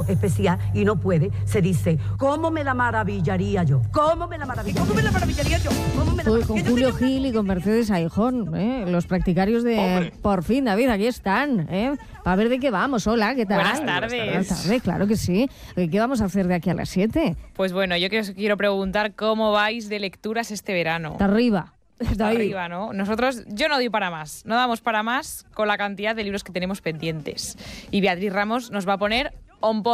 especial y no puede, se dice, ¿cómo me la maravillaría yo? ¿Cómo me la maravillaría yo? Con Julio Gil y con Mercedes Aijón, los practicarios de ¡Hombre! Por fin, David, aquí están, para ver de qué vamos. Hola, ¿qué tal? Buenas tardes. Buenas tardes, claro que sí. ¿Qué vamos a hacer de aquí a las 7? Pues bueno, yo os quiero preguntar cómo vais de lecturas este verano. Está arriba. Está arriba, ¿no? Nosotros, yo no doy para más, no damos para más con la cantidad de libros que tenemos pendientes. Y Beatriz Ramos nos va a poner on point.